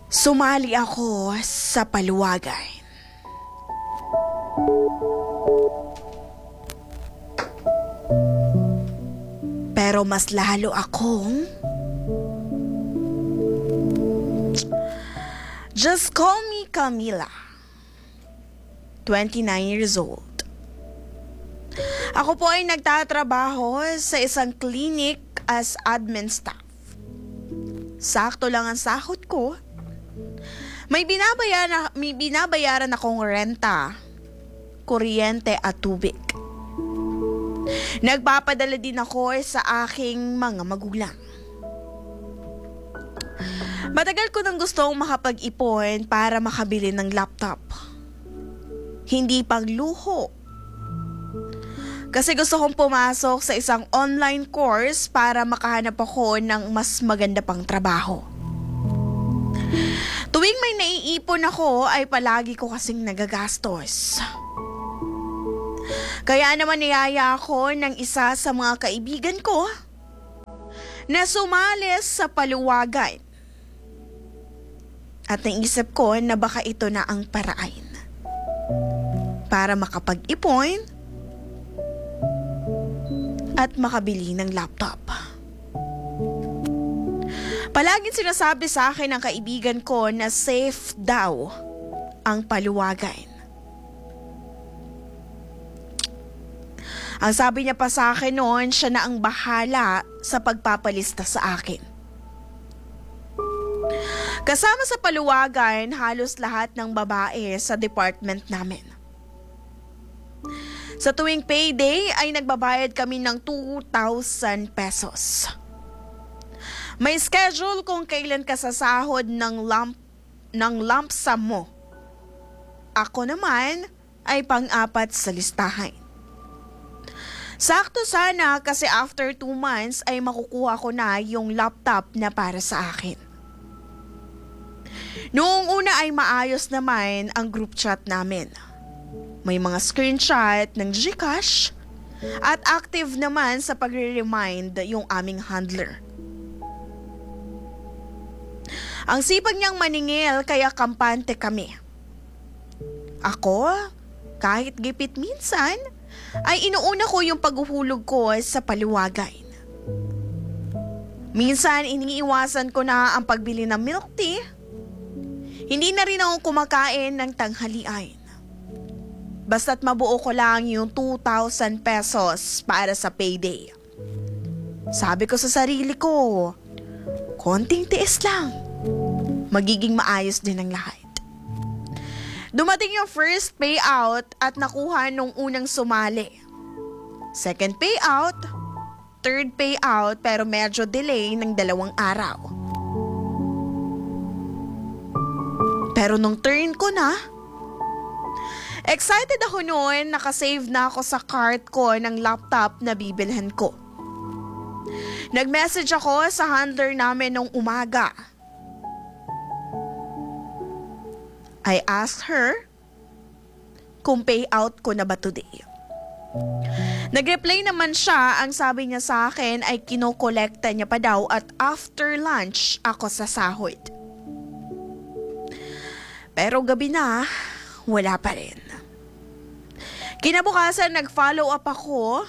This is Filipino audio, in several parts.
Sumali ako sa paluwagan. Pero mas lalo akong just call me Camila. 29 years old. Ako po ay nagtatrabaho sa isang clinic as admin staff. Sakto lang ang sahod ko. May binabayaran akong renta, kuryente at tubig. Nagpapadala din ako sa aking mga magulang. Matagal ko nang gustong makapag-ipon para makabili ng laptop. Hindi pangluho. Kasi gusto kong pumasok sa isang online course para makahanap ako ng mas maganda pang trabaho. Tuwing may naiipon ako ay palagi ko kasing nagagastos. Kaya naman niyaya ako ng isa sa mga kaibigan ko na sumali sa paluwagan. At naisip ko na baka ito na ang paraan para makapag-ipon at makabili ng laptop. Palaging sinasabi sa akin ng kaibigan ko na safe daw ang paluwagan. Ang sabi niya pa sa akin noon, siya na ang bahala sa pagpapalista sa akin. Kasama sa paluwagan, halos lahat ng babae sa department namin. Sa tuwing payday ay nagbabayad kami ng 2,000 pesos. May schedule kung kailan ka sasahod ng lump sum mo. Ako naman ay pang-apat sa listahan. Sakto sana kasi after 2 months ay makukuha ko na yung laptop na para sa akin. Noong una ay maayos naman ang group chat namin. May mga screenshot ng GCash at active naman sa pagre-remind yung aming handler. Ang sipag niyang maningil kaya kampante kami. Ako, kahit gipit minsan, ay inuuna ko yung paghuhulog ko sa paluwagan. Minsan iniiwasan ko na ang pagbili ng milk tea. Hindi na rin ako kumakain ng tanghalian. Basta't mabuo ko lang yung 2,000 pesos para sa payday. Sabi ko sa sarili ko, konting tiis lang. Magiging maayos din ang lahat. Dumating yung first payout at nakuha nung unang sumali. Second payout, third payout pero medyo delay ng 2 araw. Pero nung turn ko na, excited ako noon, nakasave na ako sa cart ko ng laptop na bibilhan ko. Nag-message ako sa handler namin nung umaga. I asked her kung payout ko na ba today. Nag-reply naman siya, ang sabi niya sa akin ay kinokolekta niya pa daw at after lunch ako sa sahod. Pero gabi na, wala pa rin. Kinabukasan nag-follow up ako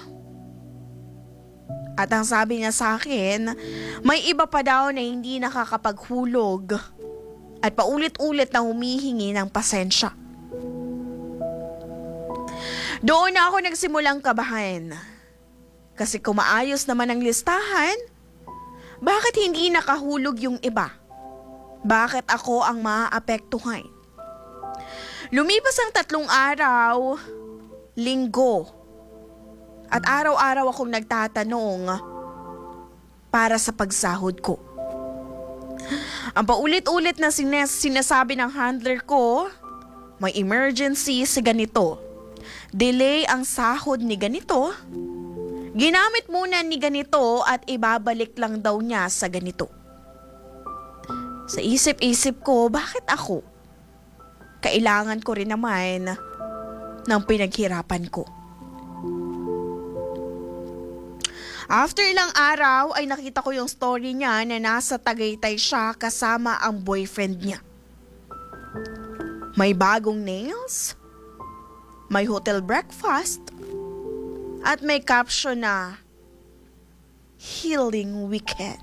at ang sabi niya sa akin, may iba pa daw na hindi nakakapaghulog at paulit-ulit na humihingi ng pasensya. Doon na ako nagsimulang kabahan. Kasi kung maayos naman ang listahan, bakit hindi nakahulog yung iba? Bakit ako ang maaapektuhan? Lumipas ang 3 araw, linggo, at araw-araw akong nagtatanong para sa pagsahod ko. Ang paulit-ulit na sinasabi ng handler ko, may emergency sa ganito. Delay ang sahod ni ganito. Ginamit muna ni ganito at ibabalik lang daw niya sa ganito. Sa isip-isip ko, bakit ako? Kailangan ko rin naman ng pinaghirapan ko. After ilang araw ay nakita ko yung story niya na nasa Tagaytay siya kasama ang boyfriend niya. May bagong nails, may hotel breakfast, at may caption na Healing Weekend.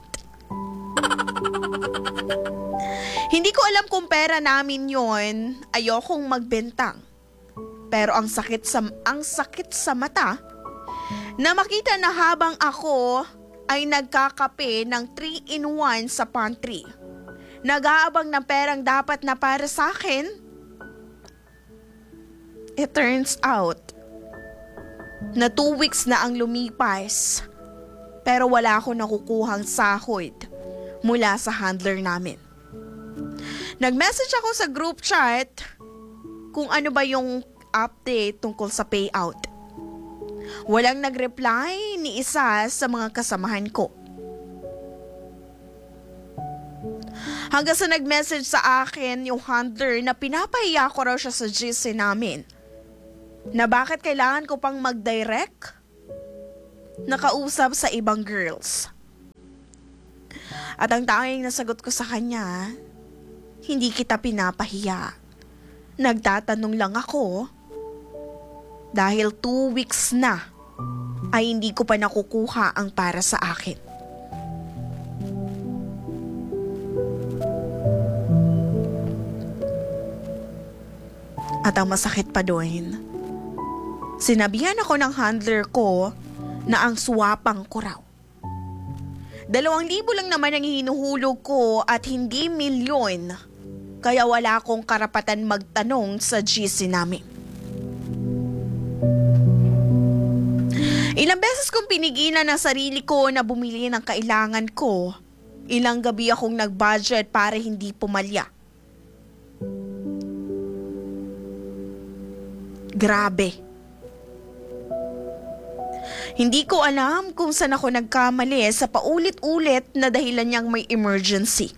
Hindi ko alam kung pera namin yon, ayokong magbentang. Pero ang sakit sa mata na makita na habang ako ay nagkakape ng 3-in-1 sa pantry. Nag-aabang ng perang dapat na para sa akin. It turns out na 2 weeks na ang lumipas pero wala akong nakukuhang sahod mula sa handler namin. Nag-message ako sa group chat kung ano ba yung update tungkol sa payout. Walang nag-reply ni isa sa mga kasamahan ko. Hanggang sa nag-message sa akin yung handler na pinapahiya ko raw siya sa GC namin. Na bakit kailangan ko pang mag-direct? Nakausap sa ibang girls. At ang tanging nasagot ko sa kanya, hindi kita pinapahiya. Nagtatanong lang ako dahil 2 weeks na ay hindi ko pa nakukuha ang para sa akin. At ang masakit pa doon, sinabihan ako ng handler ko na ang swapang ko raw. 2,000 lang naman ang hinuhulog ko at hindi milyon, kaya wala akong karapatan magtanong sa GC namin. Ilang beses kong pinigilan ang sarili ko na bumili ng kailangan ko. Ilang gabi akong nag-budget para hindi pumalya. Grabe. Hindi ko alam kung saan ako nagkamali sa paulit-ulit na dahilan niyang may emergency.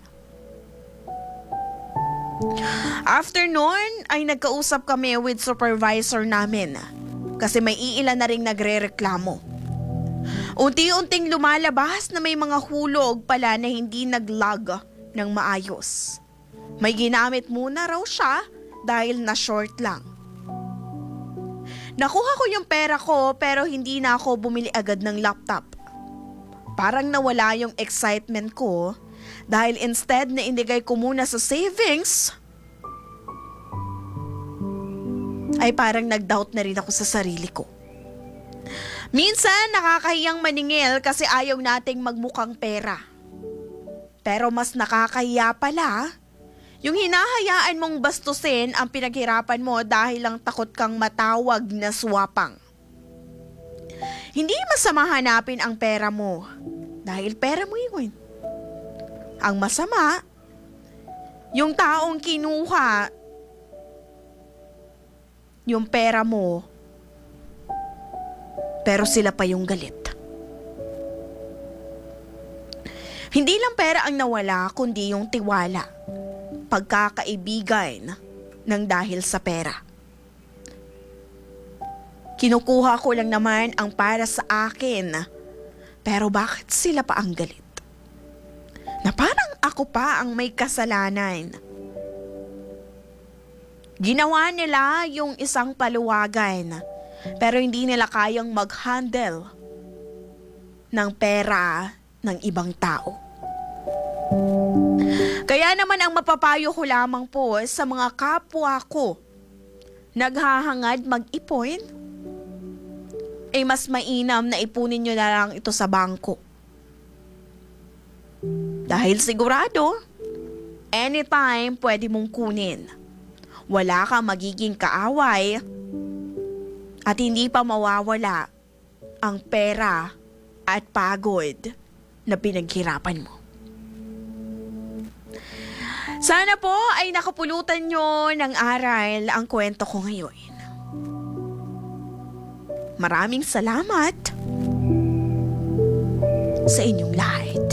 After noon ay nagkausap kami with supervisor namin kasi may iilan na ring nagre-reklamo. Unti-unting lumalabas na may mga hulog pala na hindi nag-log ng maayos. May ginamit muna raw siya dahil na short lang. Nakuha ko yung pera ko pero hindi na ako bumili agad ng laptop. Parang nawala yung excitement ko dahil instead na inigay ko muna sa savings, ay parang nag-doubt na rin ako sa sarili ko. Minsan nakakahiyang maningil kasi ayaw nating magmukhang pera. Pero mas nakakahiya pala yung hinahayaan mong bastusin ang pinaghirapan mo dahil lang takot kang matawag na swapang. Hindi masama hanapin ang pera mo dahil pera mo yun. Ang masama, yung taong kinuha yung pera mo, pero sila pa yung galit. Hindi lang pera ang nawala, kundi yung tiwala, pagkakaibigan ng dahil sa pera. Kinukuha ko lang naman ang para sa akin, pero bakit sila pa ang galit? Na parang ako pa ang may kasalanan. Ginawa nila yung isang paluwagan, pero hindi nila kayang mag-handle ng pera ng ibang tao. Kaya naman ang mapapayo ko lamang po sa mga kapwa ko naghahangad mag-ipon, ay mas mainam na ipunin nyo na lang ito sa bangko. Dahil sigurado, anytime pwede mong kunin. Wala kang magiging kaaway at hindi pa mawawala ang pera at pagod na pinaghirapan mo. Sana po ay nakapulutan nyo ng aral ang kwento ko ngayon. Maraming salamat sa inyong lahat.